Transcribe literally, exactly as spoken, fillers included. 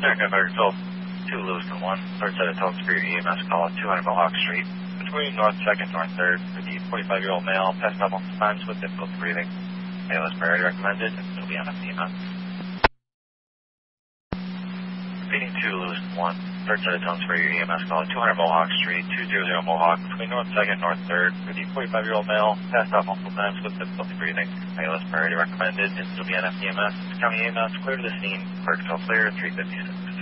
American American Phil, two Lewiston one, third set of tones for your E M S call at two hundred Mohawk Street, between North second and North third, for the forty-five-year-old male, passed out multiple times with difficulty breathing. A L S priority recommended, and it'll be on a E M S. Repeating two Lewiston one, third set of tones for your E M S call at two hundred Mohawk Street, two hundred Mohawk, between North second and North third, for the forty-five-year-old male, passed out multiple times with difficulty breathing. A L S priority recommended, and it'll be on E M S. County E M S, clear to the scene, vertical clear, three fifty-six.